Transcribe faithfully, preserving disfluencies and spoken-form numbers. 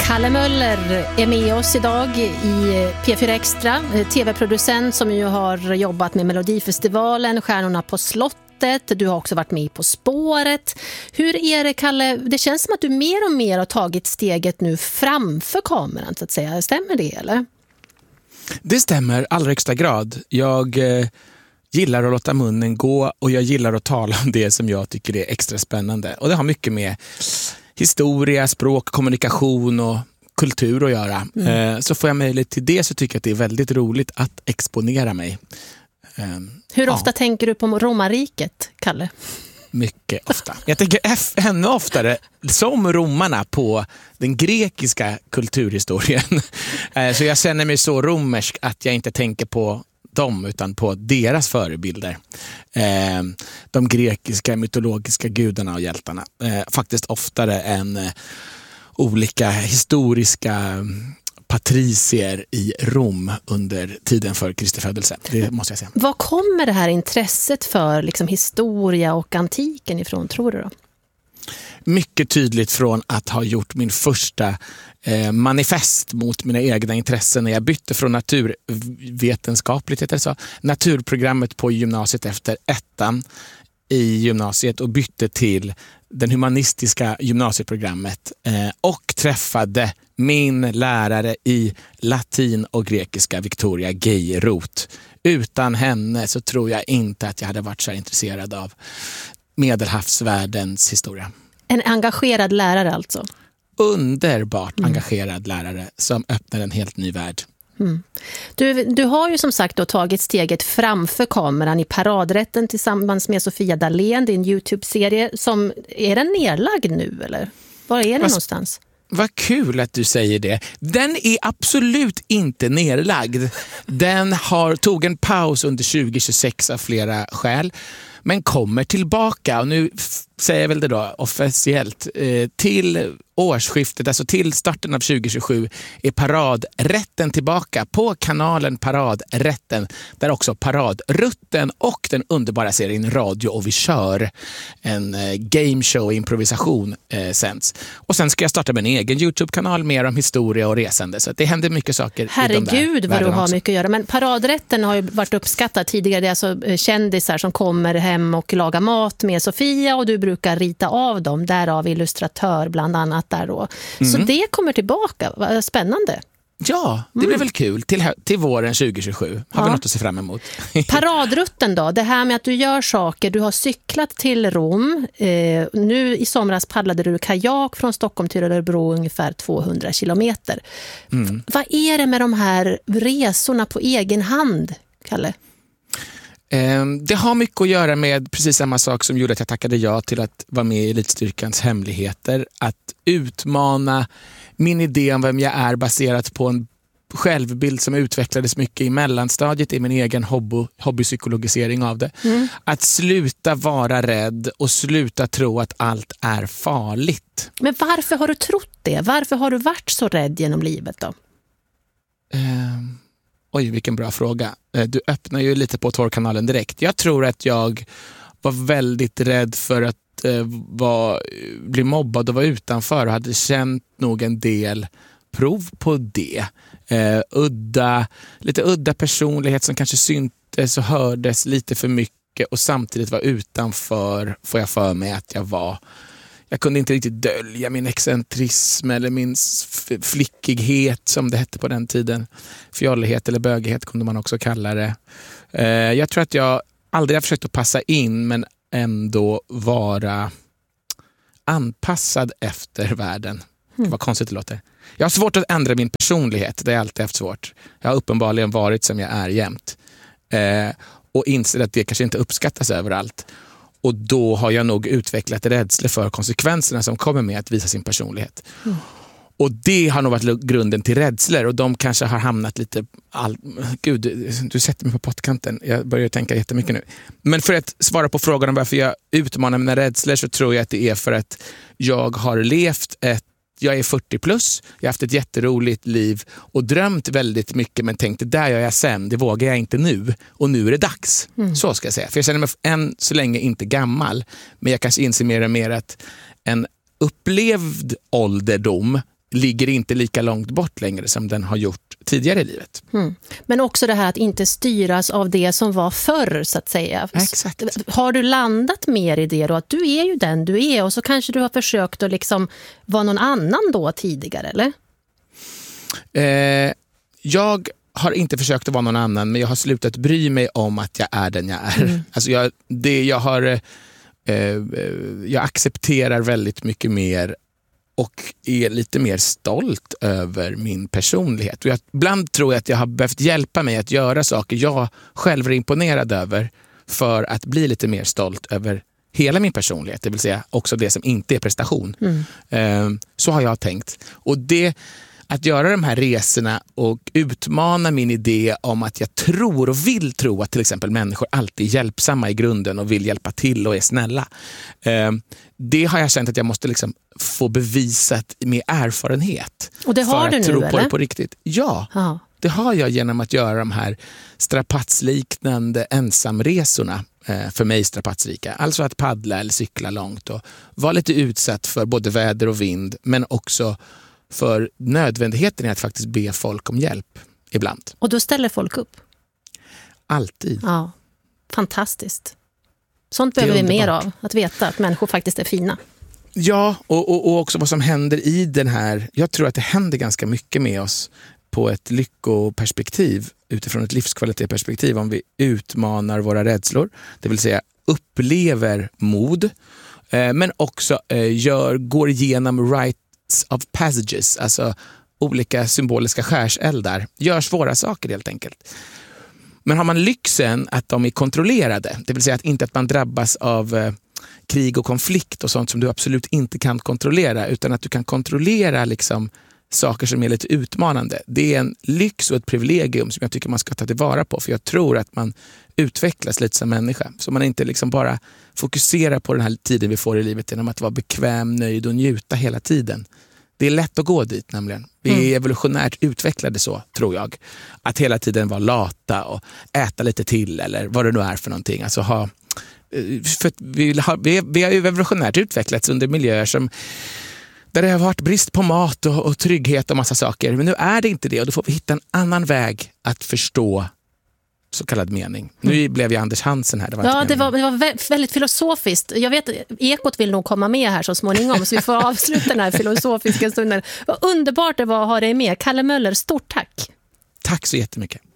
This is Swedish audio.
Kalle Möller är med oss idag i P fyra Extra, tv-producent som ju har jobbat med Melodifestivalen, Stjärnorna på slottet. Du har också varit med På spåret. Hur är det, Kalle? Det känns som att du mer och mer har tagit steget nu framför kameran, så att säga. Stämmer det, eller? Det stämmer, allra högsta grad. Jag eh, gillar att låta munnen gå och jag gillar att tala om det som jag tycker är extra spännande. Och det har mycket med historia, språk, kommunikation och kultur att göra. Mm. Eh, så får jag möjlighet till det, så tycker jag att det är väldigt roligt att exponera mig. Eh, Hur ofta ja. tänker du på romarriket, Kalle? Mycket ofta. Jag tänker F- ännu oftare som romarna på den grekiska kulturhistorien. eh, så jag känner mig så romersk att jag inte tänker på dem utan på deras förebilder. Eh, de grekiska mytologiska gudarna och hjältarna. Eh, faktiskt oftare än eh, olika historiska patricier i Rom under tiden för Kristi födelse. Det måste jag säga. Vad kommer det här intresset för liksom, historia och antiken ifrån, tror du då? Mycket tydligt från att ha gjort min första eh, manifest mot mina egna intressen när jag bytte från naturvetenskapligt, heter det så, naturprogrammet på gymnasiet efter ettan i gymnasiet och bytte till den humanistiska gymnasieprogrammet eh, och träffade min lärare i latin och grekiska, Victoria Geiroth. Utan henne så tror jag inte att jag hade varit så intresserad av Medelhavsvärldens historia. En engagerad lärare alltså? Underbart mm. engagerad lärare som öppnar en helt ny värld. Mm. Du, du har ju som sagt då tagit steget framför kameran i Paradrätten tillsammans med Sofia Dalén, din YouTube-serie. Som, är den nedlagd nu eller? Var är den Vad, någonstans? Vad kul att du säger det. Den är absolut inte nedlagd. Den har tog en paus under tjugo tjugosex av flera skäl. Men kommer tillbaka, och nu f- säger jag väl det då officiellt, eh, till årsskiftet, alltså till starten av tjugo tjugosju är Paradrätten tillbaka på kanalen Paradrätten, där också Paradrutten och den underbara serien Radio och vi kör, en eh, gameshow improvisation eh, sänds. Och sen ska jag starta med en egen YouTube-kanal mer om historia och resande, så att det händer mycket saker. Herregud vad du har också. Mycket att göra. Men Paradrätten har ju varit uppskattad tidigare. Det är alltså kändisar som kommer hem och lagar mat med Sofia och du brukar rita av dem, därav illustratör bland annat där då. Mm. Så det kommer tillbaka, vad spännande. Ja, det blir mm. väl kul till, till våren tjugo tjugosju. Har ja. vi något att se fram emot. Paradrutten då, det här med att du gör saker, du har cyklat till Rom. Eh, nu i somras paddlade du kajak från Stockholm till Örebro ungefär tvåhundra kilometer. Mm. V- vad är det med de här resorna på egen hand, Kalle? Det har mycket att göra med precis samma sak som gjorde att jag tackade ja till att vara med i Elitstyrkans hemligheter. Att utmana min idé om vem jag är baserat på en självbild som utvecklades mycket i mellanstadiet i min egen hobby, hobbypsykologisering av det. Mm. Att sluta vara rädd och sluta tro att allt är farligt. Men varför har du trott det? Varför har du varit så rädd genom livet då? Um... Oj, vilken bra fråga. Du öppnar ju lite på Torkanalen direkt. Jag tror att jag var väldigt rädd för att eh, var, bli mobbad och vara utanför och hade känt nog en del prov på det. Eh, udda, lite udda personlighet som kanske syntes och hördes lite för mycket och samtidigt var utanför, får jag för mig att jag var. Jag kunde inte riktigt dölja min excentrism eller min flickighet som det hette på den tiden. Fjollighet eller bögighet kunde man också kalla det. Eh, jag tror att jag aldrig har försökt att passa in men ändå vara anpassad efter världen. Mm. Vad konstigt det låter. Jag har svårt att ändra min personlighet. Det har jag alltid haft svårt. Jag har uppenbarligen varit som jag är jämt. Eh, och inser att det kanske inte uppskattas överallt. Och då har jag nog utvecklat rädsla för konsekvenserna som kommer med att visa sin personlighet. Mm. Och det har nog varit grunden till rädslor. Och de kanske har hamnat lite... All... Gud, du, du sätter mig på pottkanten. Jag börjar tänka jättemycket nu. Men för att svara på frågan om varför jag utmanar mina rädslor så tror jag att det är för att jag har levt ett... Jag är fyrtio plus, jag har haft ett jätteroligt liv och drömt väldigt mycket men tänkte där gör jag sen, det vågar jag inte nu och nu är det dags. Mm. Så ska jag säga. För jag känner mig än så länge inte gammal men jag kanske inser mer och mer att en upplevd ålderdom ligger inte lika långt bort längre som den har gjort tidigare i livet. Mm. Men också det här att inte styras av det som var förr, så att säga. Exakt. Har du landat mer i det då? Att du är ju den du är, och så kanske du har försökt att liksom vara någon annan då tidigare, eller? Eh, jag har inte försökt att vara någon annan, men jag har slutat bry mig om att jag är den jag är. Mm. Alltså jag, det jag har... Eh, jag accepterar väldigt mycket mer och är lite mer stolt över min personlighet. Och jag, ibland tror jag att jag har behövt hjälpa mig att göra saker jag själv är imponerad över för att bli lite mer stolt över hela min personlighet. Det vill säga också det som inte är prestation. Mm. Eh, så har jag tänkt. Och det... Att göra de här resorna och utmana min idé om att jag tror och vill tro att till exempel människor alltid är hjälpsamma i grunden och vill hjälpa till och är snälla. Eh, det har jag känt att jag måste liksom få bevisat med erfarenhet. Och det har för du att nu, tro på eller? det på riktigt. Ja, Aha. Det har jag genom att göra de här strapatsliknande ensamresorna. Eh, för mig strapatsrika. Alltså att paddla eller cykla långt och vara lite utsatt för både väder och vind, men också för nödvändigheten är att faktiskt be folk om hjälp ibland. Och då ställer folk upp? Alltid. Ja, fantastiskt. Sånt behöver vi mer av, att veta att människor faktiskt är fina. Ja, och, och, och också vad som händer i den här... Jag tror att det händer ganska mycket med oss på ett lyckoperspektiv, utifrån ett livskvalitetsperspektiv, om vi utmanar våra rädslor, det vill säga upplever mod, eh, men också eh, gör, går igenom right of passages, alltså olika symboliska skärseldar, gör svåra saker helt enkelt. Men har man lyxen att de är kontrollerade, det vill säga att inte att man drabbas av eh, krig och konflikt och sånt som du absolut inte kan kontrollera, utan att du kan kontrollera liksom saker som är lite utmanande. Det är en lyx och ett privilegium som jag tycker man ska ta tillvara på, för jag tror att man utvecklas lite som människa. Så man inte liksom bara fokuserar på den här tiden vi får i livet genom att vara bekväm, nöjd och njuta hela tiden. Det är lätt att gå dit nämligen. Vi är mm. evolutionärt utvecklade så, tror jag. Att hela tiden vara lata och äta lite till eller vad det nu är för någonting. Alltså ha, för vi, har, vi, vi har evolutionärt utvecklats under miljöer som där det har varit brist på mat och, och trygghet och massa saker. Men nu är det inte det, och då får vi hitta en annan väg att förstå så kallad mening. Nu mm. blev jag Anders Hansen här. Det var ja, det var, det var väldigt filosofiskt. Jag vet, Ekot vill nog komma med här så småningom, så vi får avsluta den här filosofiska stunden. Vad underbart det var att ha dig med. Kalle Möller, stort tack. Tack så jättemycket.